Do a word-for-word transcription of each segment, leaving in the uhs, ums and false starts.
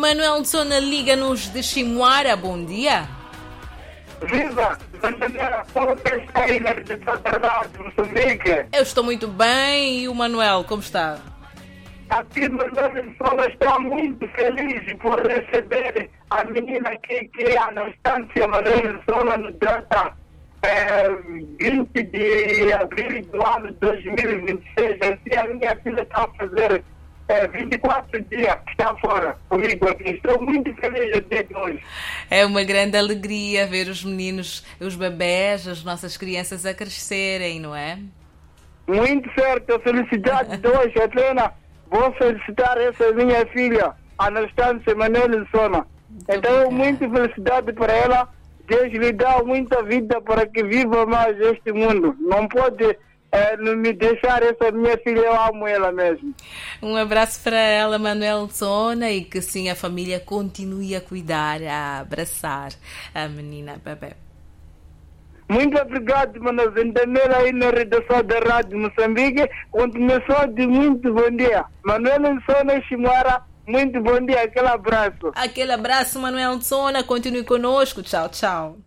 Manuel Zona liga-nos de Chimoara. Bom dia. Viva! Como está aí na Cidade de Moçambique? Eu estou muito bem. E o Manuel, como está? Aqui no Venezuela está muito feliz por receber a menina que, que é a Anastácia Venezuela no data é, vinte de abril do ano dois mil e vinte e seis. Assim, a minha filha está a fazer é, vinte e quatro dias que está fora comigo aqui. Estou muito feliz até de hoje. É uma grande alegria ver os meninos, os bebés, as nossas crianças a crescerem, não é? Muito certo. A felicidade de hoje, Helena. Vou felicitar essa minha filha, Anastácia Manuel Sona. Então, muita felicidade para ela. Deus lhe dá muita vida para que viva mais este mundo. Não pode é, não me deixar essa minha filha, eu amo ela mesmo. Um abraço para ela, Manuel Zona, e que sim, a família continue a cuidar, a abraçar a menina bebê. Muito obrigado, Manuel Zendamela, aí na redação da Rádio Moçambique. Continuação de muito bom dia. Manuel Zona Chimoara, muito bom dia, aquele abraço. Aquele abraço, Manuel Zona, continue conosco. Tchau, tchau.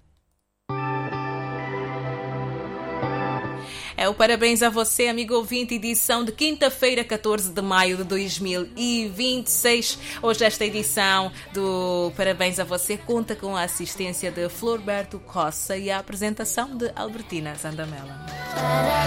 É o parabéns a você, amigo ouvinte, edição de quinta-feira, catorze de maio de dois mil e vinte e seis. Hoje esta edição do Parabéns a você conta com a assistência de Florberto Costa e a apresentação de Albertina Zandamela.